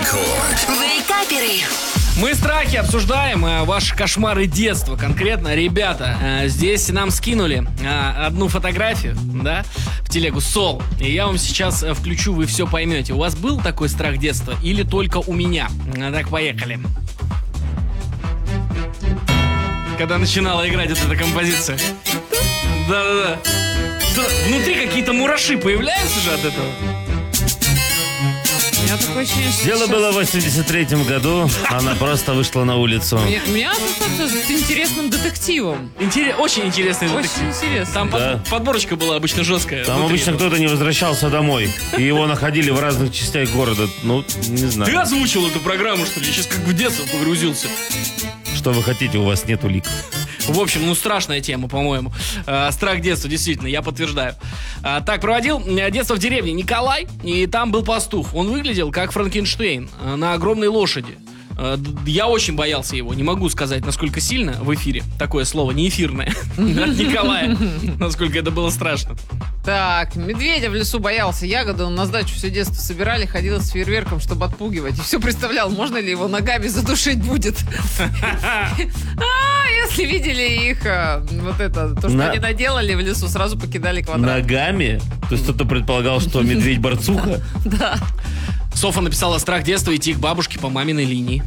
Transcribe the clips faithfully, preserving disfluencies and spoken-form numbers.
Рекорд. Вейкаперы. Мы страхи обсуждаем, э, ваши кошмары детства. Конкретно, ребята, э, здесь нам скинули э, одну фотографию, да, в телегу Сол. И я вам сейчас э, включу, вы все поймете. У вас был такой страх детства или только у меня? Э, так, поехали. Когда начинала играть вот эта композиция. Да-да-да. Внутри какие-то мураши появляются же от этого. У меня такое ощущение, что Дело сейчас... было в восемьдесят третьем году, она просто вышла на улицу. У меня, у меня ассоциация с интересным детективом. Интерес, очень интересный Очень детектив. интересно. Там Да. под- подборочка была обычно жесткая. Там внутри обычно этого. кто-то не возвращался домой, и его находили в разных частях города. Ну, не Ты знаю. озвучил эту программу, что ли? Я сейчас как в детство погрузился. Что вы хотите, у вас нет улик. В общем, ну страшная тема, по-моему. Э, страх детства, действительно, я подтверждаю. Э, так, проводил э, детство в деревне Николай, и там был пастух. Он выглядел как Франкенштейн э, на огромной лошади. Э, д- я очень боялся его. Не могу сказать, насколько сильно в эфире. Такое слово, не эфирное. От Николая. Насколько это было страшно. Так, медведя в лесу боялся, ягоды он на сдачу все детство собирали, ходил с фейерверком, чтобы отпугивать. И все представлял, можно ли его ногами задушить будет. А, если видели их, а, вот это, то, что На- они наделали в лесу, сразу покидали квадрат. Ногами? То есть кто-то предполагал, что медведь-борцуха? Да. Софа написала страх детства идти к бабушке по маминой линии.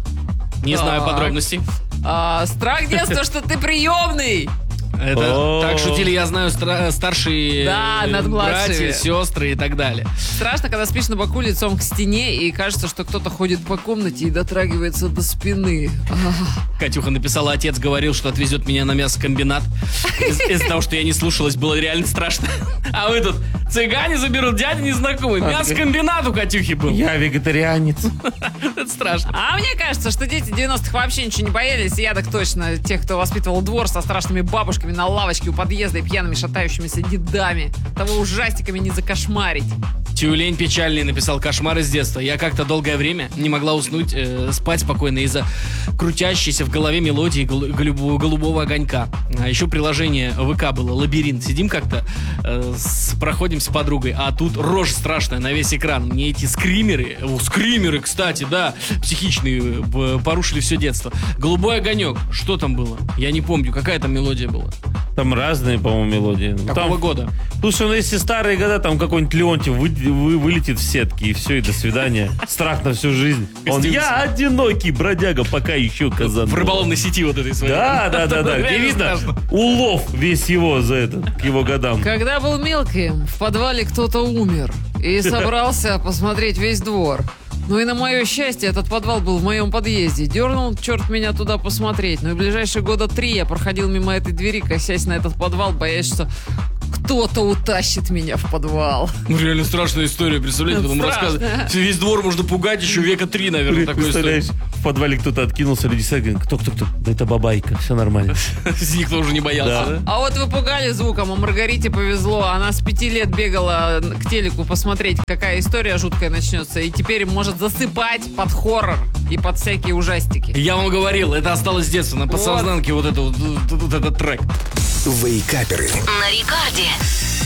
Не знаю Так. подробностей. А, страх детства, что ты приемный. Это О. так шутили, я знаю, стра- старшие Да, э, над младшими. братья, сестры и так далее. Страшно, когда спишь на боку лицом к стене, и кажется, что кто-то ходит по комнате и дотрагивается до спины. Катюха написала, отец говорил, что отвезет меня на мясокомбинат. Из- Из-за того, что я не слушалась, было реально страшно. А вы тут, цыгане заберут, дядя незнакомый. Мясокомбинат у Катюхи был. Я вегетарианец. Это страшно. А мне кажется, что дети девяностых вообще ничего не боялись. И я так точно, тех, кто воспитывал двор со страшными бабушками на лавочке у подъезда и пьяными шатающимися дедами. Того ужастиками не закошмарить. Тюлень печальный написал кошмар из детства. Я как-то долгое время не могла уснуть, э, спать спокойно из-за крутящейся в голове мелодии гол- голубого, голубого огонька. А еще приложение ВК было «Лабиринт». Сидим как-то, э, с- проходим с подругой, а тут рожь страшная на весь экран. Мне эти скримеры, о, скримеры, кстати, да, психичные, э, порушили все детство. «Голубой огонек». Что там было? Я не помню, какая там мелодия была. Там разные, по-моему, мелодии. Какого Там, года? слушай, ну если старые года, там какой-нибудь Леонтьев вы, вы- вылетит в сетки, и все, и до свидания. Страх на всю жизнь. Он, я одинокий бродяга, пока еще казан. В рыболовной сети вот этой своей. Да, да, да, да. Где Реально видно страшно. улов весь его за этот, к его годам. Когда был мелким, в подвале кто-то умер. И собрался посмотреть весь двор. Ну и на мое счастье, этот подвал был в моем подъезде. Дернул черт меня туда посмотреть. Ну и ближайшие года три я проходил мимо этой двери, косясь на этот подвал, боясь, что кто-то утащит меня в подвал. Ну, реально страшная история, представляете, потом Страшно. рассказывать. Весь двор можно пугать, еще века три, наверное, такой истории. Представляешь, в подвале кто-то откинулся, люди сидят, говорят, кто, кто, кто? Да это бабайка, все нормально. Никто уже не боялся, Да. да? А вот вы пугали звуком, а Маргарите повезло. Она с пяти лет бегала к телеку посмотреть, какая история жуткая начнется. И теперь может засыпать под хоррор и под всякие ужастики. Я вам говорил, это осталось с детства, на подсознанке вот, это, вот, вот этот трек. Вейкаперы. На рекорде.